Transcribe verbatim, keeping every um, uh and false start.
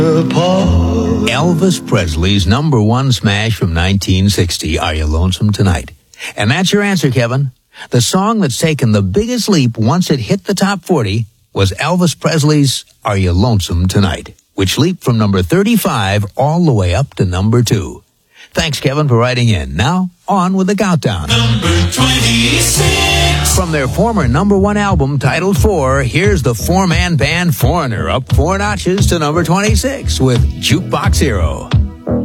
Elvis Presley's number one smash from nineteen sixty, Are You Lonesome Tonight? And that's your answer, Kevin. The song that's taken the biggest leap once it hit the top forty was Elvis Presley's Are You Lonesome Tonight, which leaped from number thirty-five all the way up to number two. Thanks, Kevin, for writing in. Now, on with the countdown. Number twenty-six. From their former number one album titled Four, here's the four-man band Foreigner, up four notches to number twenty-six with Jukebox Hero.